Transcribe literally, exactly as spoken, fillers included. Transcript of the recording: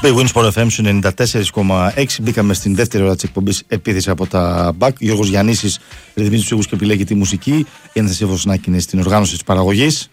Big Win Sport εφ εμ στο ενενήντα τέσσερα κόμμα έξι. Μπήκαμε στην δεύτερη ώρα της εκπομπής Επίθεση από τα Μπακ. Γιώργος Γιαννίσης ρυθμίζει τους ήχους και επιλέγει τη μουσική. Η Αναστασία Βοσνάκη είναι στην οργάνωση της παραγωγής.